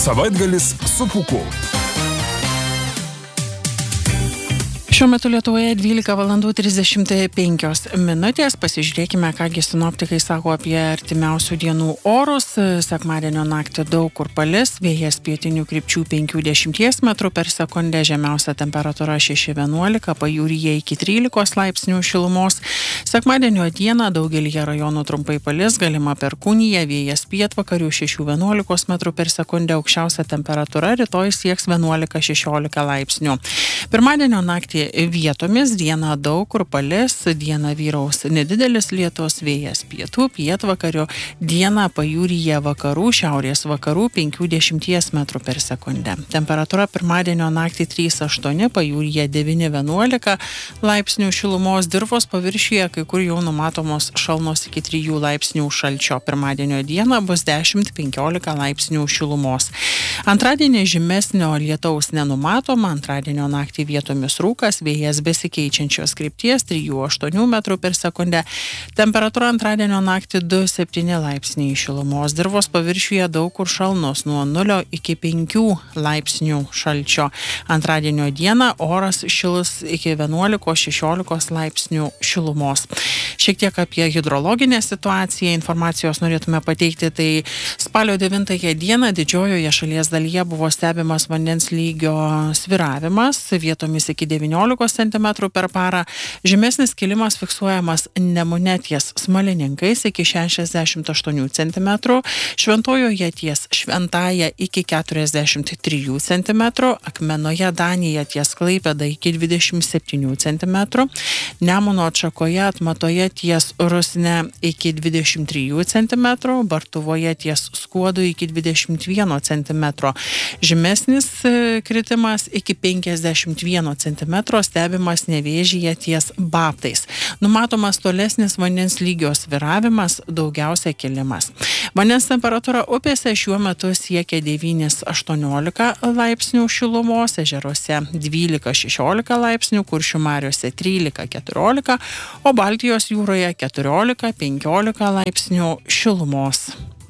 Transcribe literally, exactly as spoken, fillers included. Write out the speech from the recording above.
Savaitgalis su Pūku. Šiuo metu Lietuvoje dvylika valandų trisdešimt penkios minutės. Pasižiūrėkime, kągi sinoptikai sako apie artimiausių dienų orus. Sekmadienio naktį daug kur palis, vėjas pietinių krypčių penki dešimties metrų per sekundę, žemiausia temperatūra šeši vienuolika, pajūryje iki trylikos laipsnių šilumos. Sekmadienio dieną daugelyje rajonų trumpai palis, galima perkūnija, vėjas pietvakarių šeši vienuolika metrų per sekundę, aukščiausia temperatūra rytoj sieks vienuolika šešiolika laipsnių. Pirmadienio naktį vietomis, dieną daug kur palis, dieną vyraus nedidelis lietus, vėjas pietų, pietvakarių, dieną pajūryje vakarų, šiaurės vakarų penki dešimties metrų per sekundę. Temperatūra pirmadienio naktį trys aštuoni, pajūryje devyni vienuolika laipsnių šilumos, dirvos paviršiuje kai kur jau numatomos šalnos iki trijų laipsnių šalčio. Pirmadienio dieną bus dešimt penkiolika laipsnių šilumos. Antradienį žymesnio lietaus nenumatoma, antradienio naktį vietomis rūkas, vėjas besikeičiančios krypties trijų aštuonių metrų per sekundę. Temperatūra antradienio naktį du septyni laipsniai šilumos, dirvos paviršiuje daug kur šalnos nuo nulio iki penkių laipsnių šalčio. Antradienio dieną oras šils iki vienuolika šešiolika laipsnių šilumos. Šiek tiek apie hidrologinę situaciją informacijos norėtume pateikti. Tai spalio devintąją dieną didžiojoje šalies dalyje buvo stebimas vandens lygio sviravimas, vietomis iki devyniolikos centimetrų per parą. Žemesnis kilimas fiksuojamas Nemune ties Smalininkais iki šešiasdešimt aštuonių centimetrų, Šventojoje ties Šventąja iki keturiasdešimt trijų centimetrų, Akmenoje Danija ties Klaipėda iki dvidešimt septynių centimetrų, Nemuno atšakoje Atmatoje ties Rusne iki dvidešimt trijų centimetrų, Bartuvoje ties Skuodu iki dvidešimt vieno centimetro. Žemesnis kritimas iki penkiasdešimt vieno centimetro stebimas Nevėžyje ties Babtais. Numatomas tolesnis vandens lygio sviravimas, daugiausia kilimas. Vandens temperatūra upėse šiuo metu siekia devyni aštuoniolika laipsnių šilumos, ežeruose dvylika šešiolika laipsnių, Kuršių mariose trylika keturiolika, o Baltijos jūroje keturiolika penkiolika laipsnių šilumos.